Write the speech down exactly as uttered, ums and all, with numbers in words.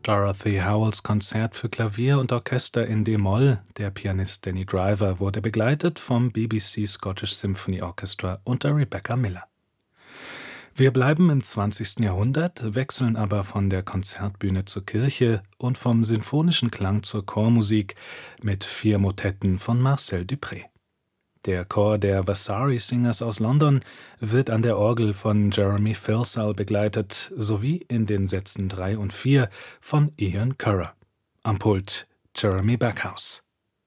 Dorothy Howells Konzert für Klavier und Orchester in d-Moll, der Pianist Danny Driver wurde begleitet vom B B C Scottish Symphony Orchestra unter Rebecca Miller. Wir bleiben im zwanzigsten Jahrhundert, wechseln aber von der Konzertbühne zur Kirche und vom sinfonischen Klang zur Chormusik mit vier Motetten von Marcel Dupré. Der Chor der Vasari Singers aus London wird an der Orgel von Jeremy Filsall begleitet, sowie in den Sätzen drei und vier von Ian Currer. Am Pult Jeremy Backhouse.